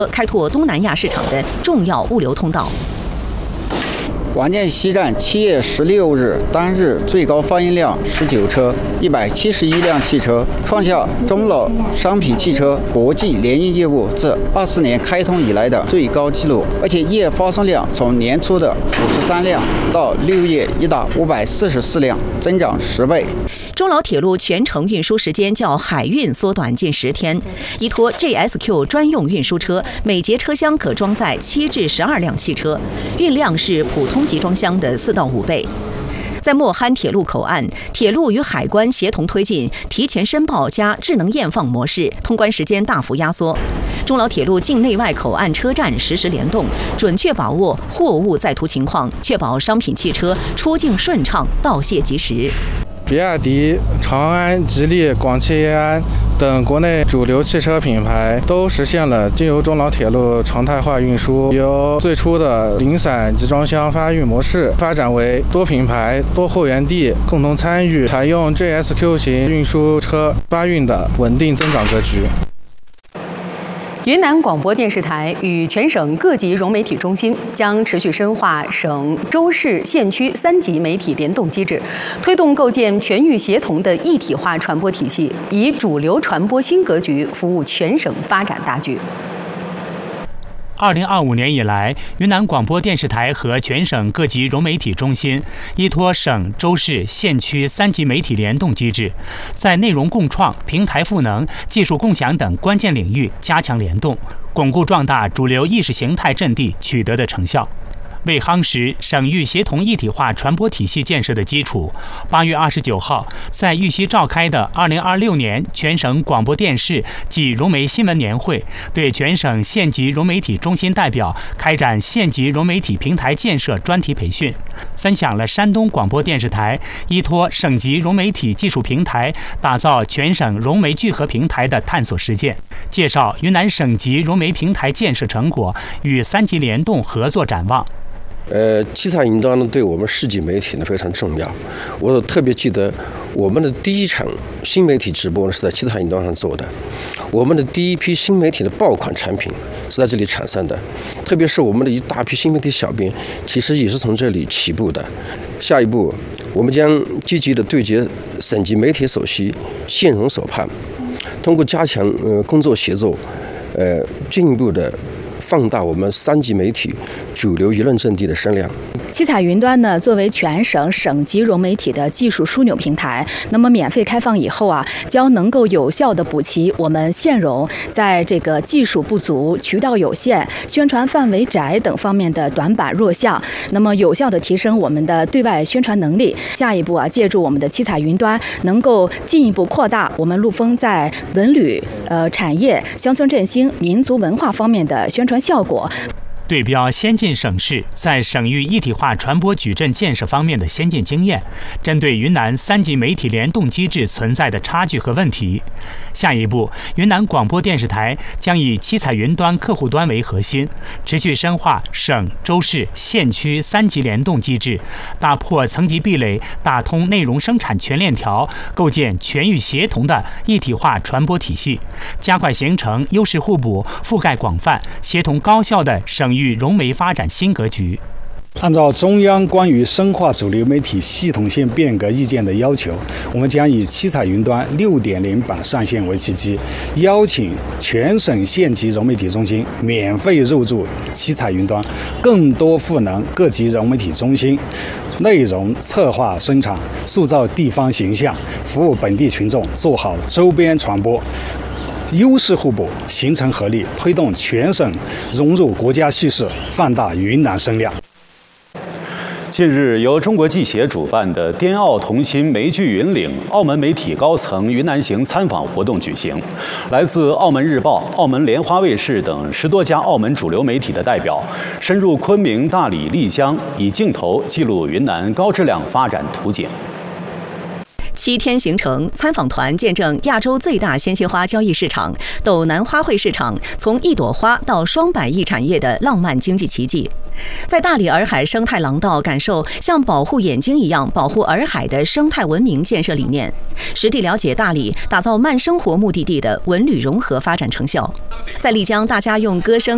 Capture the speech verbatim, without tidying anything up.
开拓东南亚市场的重要物流通道。 广建西站七月十六日单日最高发运量十九车，一百七十一辆汽车，创下中老商品汽车国际联运业务自二四年开通以来的最高纪录。而且月发送量从年初的五十三辆到六月已达五百四十四辆，增长十倍。 中老铁路全程运输时间较海运缩短近十天，依托 J S Q 专用运输车，每节车厢可装载七至十二辆汽车，运量是普通集装箱的四到五倍。在莫憨铁路口岸，铁路与海关协同推进提前申报加智能验放模式，通关时间大幅压缩。中老铁路境内外口岸车站实时联动，准确把握货物在途情况，确保商品汽车出境顺畅、到卸及时。 比亚迪、长安、吉利、广汽埃安等国内主流汽车品牌都实现了经由中老铁路常态化运输，由最初的零散集装箱发运模式发展为多品牌、多货源地共同参与，采用 J S Q 型运输车发运的稳定增长格局。 云南广播电视台与全省各级融媒体中心将持续深化省、州市、县区三级媒体联动机制，推动构建全域协同的一体化传播体系，以主流传播新格局服务全省发展大局。 二零二五年以来，云南广播电视台和全省各级融媒体中心依托省、州市、县区三级媒体联动机制，在内容共创、平台赋能、技术共享等关键领域加强联动，巩固壮大主流意识形态阵地取得的成效。为夯实省域协同一体化传播体系建设的基础，八月二十九号，在玉溪召开的二零二六年全省广播电视暨融媒新闻年会，对全省县级融媒体中心代表开展县级融媒体平台建设专题培训，分享了山东广播电视台依托省级融媒体技术平台打造全省融媒聚合平台的探索实践，介绍云南省级融媒平台建设成果与三级联动合作展望。 呃，七彩云端呢，对我们市级媒体呢非常重要。我特别记得我们的第一场新媒体直播呢是在七彩云端上做的，我们的第一批新媒体的爆款产品是在这里产生的，特别是我们的一大批新媒体小编，其实也是从这里起步的。下一步，我们将积极的对接省级媒体首席、县容首判，通过加强呃工作协作，呃进一步的放大我们三级媒体主流舆论阵地的声量。 七彩云端呢，作为全省省级融媒体的技术枢纽平台，那么免费开放以后啊，将能够有效的补齐我们县融在这个技术不足、渠道有限、宣传范围窄等方面的短板弱项，那么有效的提升我们的对外宣传能力。下一步啊，借助我们的七彩云端，能够进一步扩大我们陆丰在文旅、呃产业、乡村振兴、民族文化方面的宣传效果。 对标先进省市在省域一体化传播矩阵建设方面的先进经验，针对云南三级媒体联动机制存在的差距和问题，下一步，云南广播电视台将以七彩云端客户端为核心，持续深化省、州市、县区三级联动机制，打破层级壁垒，打通内容生产全链条，构建全域协同的一体化传播体系，加快形成优势互补、覆盖广泛、协同高效的省域与融媒发展新格局。 按照中央关于深化主流媒体系统性变革意见的要求，我们将以七彩云端 六点零 版上线为契机，邀请全省县级融媒体中心免费入驻七彩云端，更多赋能各级融媒体中心内容策划生产，塑造地方形象，服务本地群众，做好周边传播。优势互补，形成合力，推动全省融入国家叙事，放大云南声量。 近日，由中国记协主办的滇澳同心媒聚云岭澳门媒体高层云南行参访活动举行，来自澳门日报、澳门莲花卫视等十多家澳门主流媒体的代表，深入昆明、大理、丽江，以镜头记录云南高质量发展图景。 七天行程，参访团见证亚洲最大鲜切花交易市场斗南花卉市场从一朵花到双百亿产业的浪漫经济奇迹，在大理洱海生态廊道感受像保护眼睛一样保护洱海的生态文明建设理念，实地了解大理打造慢生活目的地的文旅融合发展成效。在丽江，大家用歌声